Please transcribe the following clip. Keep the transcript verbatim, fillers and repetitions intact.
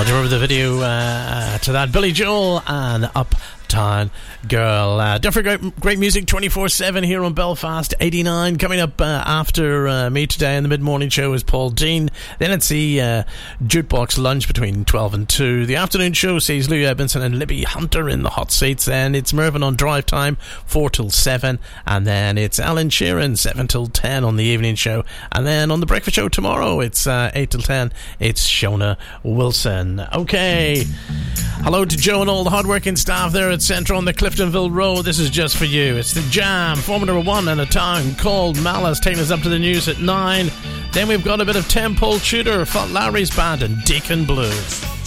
Do you remember the video uh, to that? Billy Joel and Uptown Girl. Uh, different great, great music twenty-four seven here on Belfast eighty-nine. Coming up uh, after uh, me today in the mid-morning show is Paul Dean. Then it's the uh, Jukebox Lunch between twelve and two. The afternoon show sees Lou Edmondson and Libby Hunter in the hot seats. Then it's Mervyn on Drive Time, four till seven. And then it's Alan Sheeran, seven till ten on the evening show. And then on the breakfast show tomorrow, it's uh, eight till ten. It's Shona Wilson. Okay. Hello to Joe and all the hard-working staff there at Central on the Cliftonville Road. This is just for you. It's the Jam, former number one in a town called Malice, taking us up to the news at nine. Then we've got a bit of Ten Pole Shooter, Fat Larry's Band, and Deacon Blues.